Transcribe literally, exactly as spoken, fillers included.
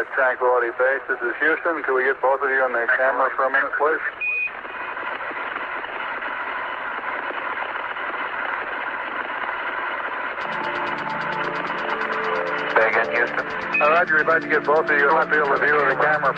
Tranquility Base, this is Houston. Could we get both of you on the camera for a minute, please? Say again, Houston. All right, you're about to get both of you on the field of view of the camera.